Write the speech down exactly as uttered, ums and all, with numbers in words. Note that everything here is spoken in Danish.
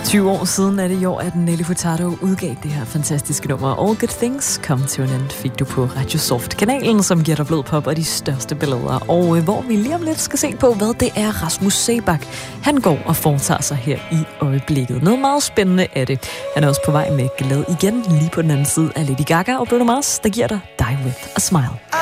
tyve år siden er det i år, at Nelly Furtado udgav det her fantastiske nummer. All Good Things Come to an End fik du på Radio Soft-kanalen, som giver dig blød pop og de største billeder. Og øh, hvor vi lige om lidt skal se på, hvad det er, Rasmus Seebach, han går og foretager sig her i øjeblikket. Noget meget spændende er det. Han er også på vej med glæde igen, lige på den anden side af Lady Gaga og Bruno Mars, der giver dig Die With A Smile.